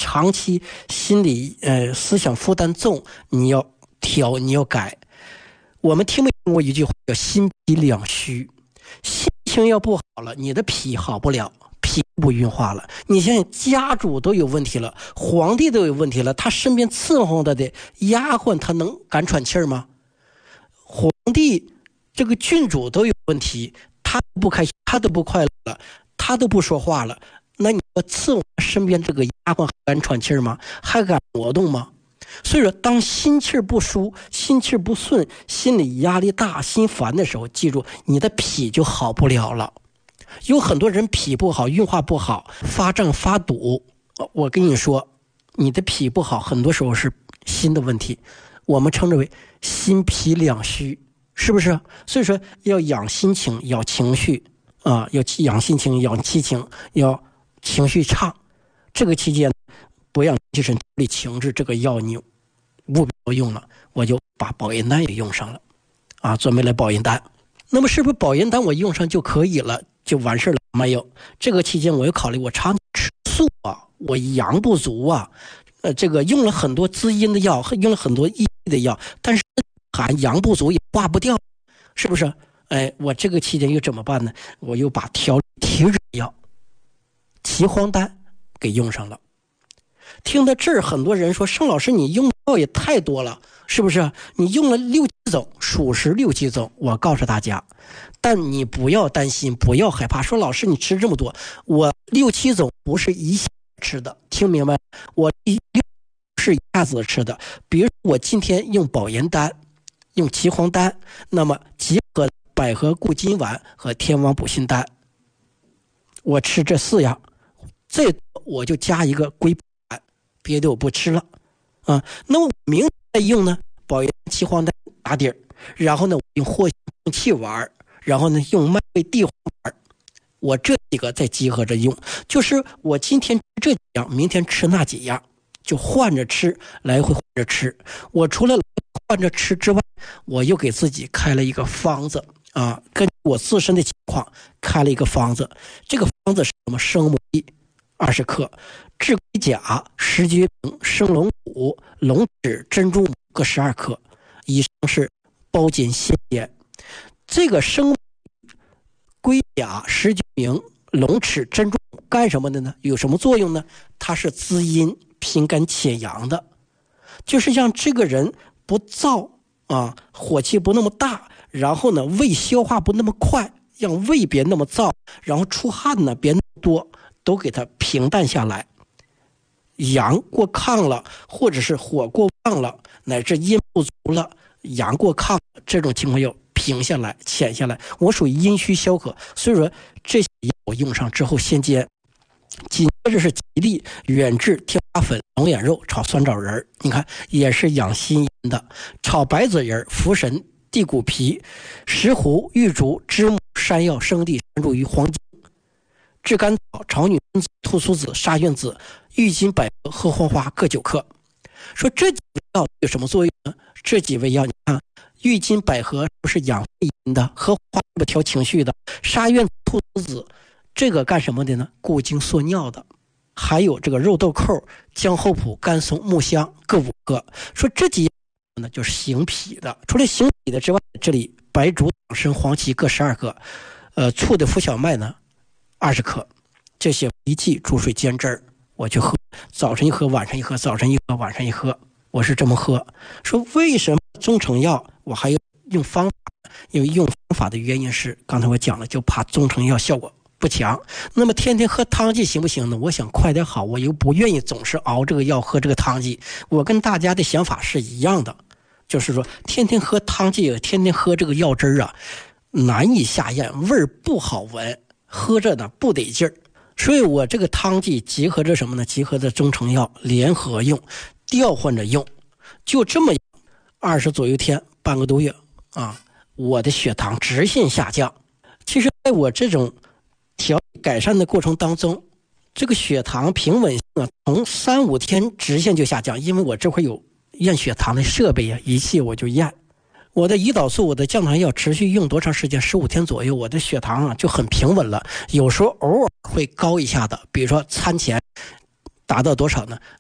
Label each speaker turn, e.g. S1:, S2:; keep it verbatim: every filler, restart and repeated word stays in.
S1: 长期心理呃思想负担重，你要调，你要改。我们听没听过一句话叫心脾两虚？心情要不好了，你的脾好不了，脾不运化了。你想想，家主都有问题了，皇帝都有问题了，他身边伺候他的丫鬟，他能敢喘气儿吗？皇帝这个郡主都有问题，他不开心，他都不快乐了，他都不说话了，那你说伺候身边这个丫鬟还敢喘气儿吗？还敢活动吗？所以说，当心气不舒、心气不顺、心理压力大、心烦的时候，记住你的脾就好不了了。有很多人脾不好，运化不好，发胀发堵。我跟你说，你的脾不好，很多时候是心的问题，我们称之为心脾两虚，是不是？所以说要养心情，养情绪啊，要养心情，养气情，要情绪畅。这个期间不让精神力情志，这个药你务必要用了，我就把保元丹也用上了啊，准备了保元丹。那么是不是保元丹我用上就可以了，就完事了？没有，这个期间我又考虑我常吃素啊，我阳不足啊，呃，这个用了很多滋阴的药，用了很多益的药，但是含阳不足也化不掉，是不是？哎，我这个期间又怎么办呢？我又把调体热药岐黄丹给用上了。听到这儿，很多人说盛老师你用药也太多了，是不是？你用了六七种，属实六七种，我告诉大家，但你不要担心，不要害怕，说老师你吃这么多，我六七种不是一下吃的，听明白？我一是一下子吃的。比如我今天用保元丹，用岐黄丹，那么结合百合固金丸和天王补心丹，我吃这四样，这我就加一个归丸，别的我不吃了啊。那么明天用呢，保元岐黄丹打底儿，然后呢我用藿香气丸，然后呢用麦味地黄丸，我这几个再结合着用，就是我今天吃这几样，明天吃那几样，就换着吃，来回换着吃。我除了换着吃之外，我又给自己开了一个方子啊，根据我自身的情况开了一个方子。这个方子是什么？生牡蛎二十克，炙龟甲、石决明、生龙骨、龙脂、珍珠母各十二克，以上是包煎鲜煎。这个生龟甲、石决明、龙齿、珍珠母干什么的呢？有什么作用呢？它是滋阴平肝潜阳的，就是让这个人不燥啊，火气不那么大，然后呢胃消化不那么快，让胃别那么燥，然后出汗呢别那么多，都给它平淡下来。阳过亢了，或者是火过旺了，乃至阴不足了，阳过亢，这种情况要平下来潜下来。我属于阴虚消渴，所以说这些我用上之后先煎。紧接着是吉利、远志、天花粉、龙眼肉炒酸枣仁，你看也是养心阴的。炒白子仁、茯神、地骨皮、石斛、玉竹、知木、山药、生地、山茱萸、黄精、炙甘草、炒女贞子、菟苏子、沙苑子、郁金百合、合欢花各九克。说这几味药有什么作用呢？这几味药你看，郁金百合不是养肺阴的，合欢花不调情绪的，沙苑子、菟苏子这个干什么的呢？固精缩尿的。还有这个肉豆蔻、姜厚朴、甘松、木香各五克。说这几样呢就是行脾的。除了行脾的之外，这里白术、党参、黄芪各十二克，呃，醋的浮小麦呢二十克。这些一剂煮水煎汁儿，我去喝，早晨一喝，晚上一喝，早晨一喝，晚上一喝，我是这么喝。说为什么中成药我还要用方法？因为用方法的原因是，刚才我讲了，就怕中成药效果不强。那么天天喝汤剂行不行呢？我想快点好，我又不愿意总是熬这个药喝这个汤剂。我跟大家的想法是一样的，就是说天天喝汤剂，天天喝这个药汁儿啊，难以下咽，味儿不好闻，喝着呢不得劲儿。所以我这个汤剂结合着什么呢？结合着中成药联合用，调换着用，就这么二十左右天，半个多月啊，我的血糖直线下降。其实在我这种调改善的过程当中，这个血糖平稳性啊，从三五天直线就下降，因为我这会有验血糖的设备啊仪器，我就验我的胰岛素、我的降糖药持续用多长时间？十五天左右，我的血糖啊就很平稳了。有时候偶尔会高一下的，比如说餐前达到多少呢？